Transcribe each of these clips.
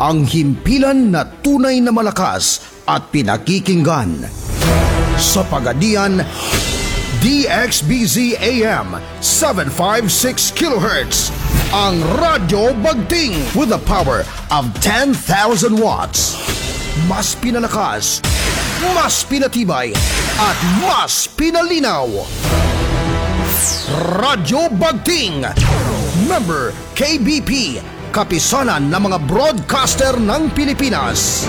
ang himpilan na tunay na malakas at pinakikinggan. Sa Pagadian, DXBZ AM 756 kHz, ang Radyo Bagting with the power of 10,000 watts. Mas pinalakas, mas pinatibay, at mas pinalinaw. Radyo Bagting, member KBP, kapisanan ng mga broadcaster ng Pilipinas.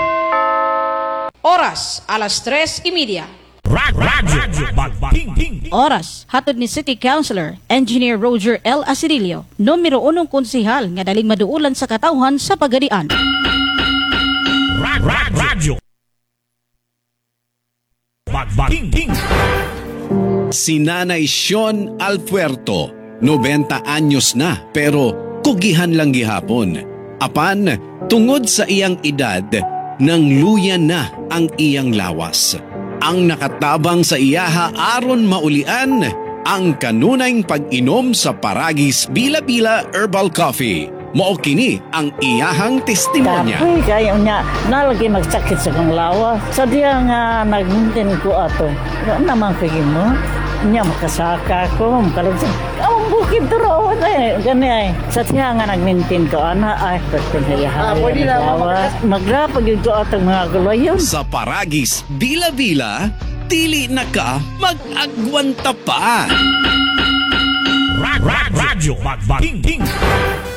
Oras, alas 3:30. Radyo Bagting. Oras, hatod ni City Councilor, Engineer Roger L. Asirilio, numero 1 konsehal nga daling maduulan sa katawhan sa Pagadian. Radyo Bagting. Si Nanay Sean Alpuerto, 90 anyos na pero kugihan lang gihapon. Apan, tungod sa iyang edad, nang luya na ang iyang lawas. Ang nakatabang sa iyaha aron maulian ang kanunayng pag-inom sa Paragis Bila-Bila Herbal Coffee. Mao kini ang iyahang testimonya. Tapi kayo niya, nalagi magsakit sa kong lawa. Sa diya nga nagmintin ko ato. Ano naman kagin mo? Niya makasaka ko, makalagsan. Ang bukid turo na gani ay. Sa diya nga nagmintin ko, ana ay, pagpinayahan. Magrapag yun ko atong mga gulayon. Sa Paragis Bila-Bila, dili na ka mag-agwanta pa. Radyo Bagting.